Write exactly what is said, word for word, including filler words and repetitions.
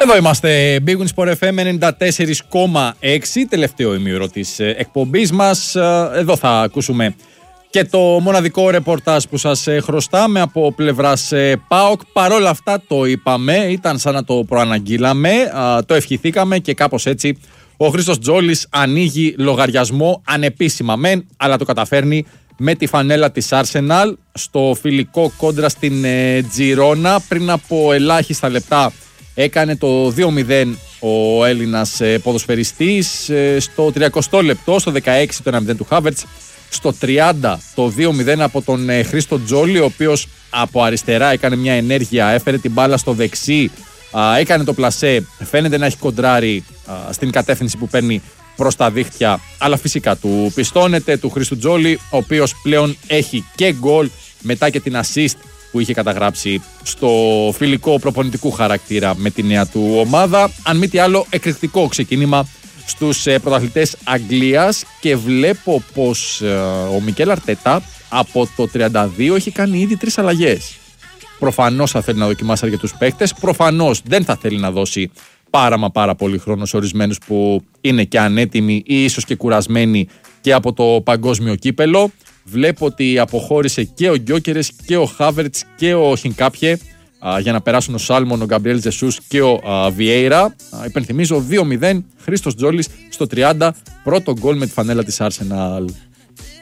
Εδώ είμαστε, Big Win Sport εφ εμ ενενήντα τέσσερα κόμμα έξι, τελευταίο ημίωρο της εκπομπής μας. Εδώ θα ακούσουμε και το μοναδικό ρεπορτάζ που σας χρωστάμε από πλευράς ΠΑΟΚ. Παρόλα αυτά το είπαμε, ήταν σαν να το προαναγγείλαμε, το ευχηθήκαμε και κάπως έτσι ο Χρήστος Τζόλης ανοίγει λογαριασμό ανεπίσημα μεν, αλλά το καταφέρνει με τη φανέλα της Arsenal στο φιλικό κόντρα στην Τζιρόνα. Πριν από ελάχιστα λεπτά έκανε το δύο μηδέν ο Έλληνας ποδοσφαιριστής, στο τριακοστό λεπτό, στο δεκαέξι το ένα μηδέν του Χάβερτς, στο τριάντα το δύο μηδέν από τον Χρήστο Τζόλη, ο οποίος από αριστερά έκανε μια ενέργεια, έφερε την μπάλα στο δεξί, έκανε το πλασέ, φαίνεται να έχει κοντράρει στην κατεύθυνση που παίρνει προς τα δίχτυα, αλλά φυσικά του πιστώνεται, του Χρήστου Τζόλη, ο οποίος πλέον έχει και γκολ μετά και την assist που είχε καταγράψει στο φιλικό προπονητικού χαρακτήρα με τη νέα του ομάδα. Αν μη τι άλλο, εκρηκτικό ξεκίνημα στους πρωταθλητές Αγγλίας, και βλέπω πως ο Μικέλ Αρτέτα από το τριάντα δύο έχει κάνει ήδη τρεις αλλαγές. Προφανώς θα θέλει να δοκιμάσει αρκετούς παίκτες, προφανώς δεν θα θέλει να δώσει πάρα μα πάρα πολύ χρόνο σε ορισμένους που είναι και ανέτοιμοι ή ίσως και κουρασμένοι και από το παγκόσμιο κύπελο. Βλέπω ότι αποχώρησε και ο Γκιόκερες και ο Χάβερτς και ο Χινκάπιε για να περάσουν ο Σάλμον, ο Γκαμπριέλ Τζεσούς και ο Βιέιρα. Υπενθυμίζω δύο μηδέν, Χρήστος Τζόλης στο τριάντα, πρώτο γκολ με τη φανέλα της Arsenal.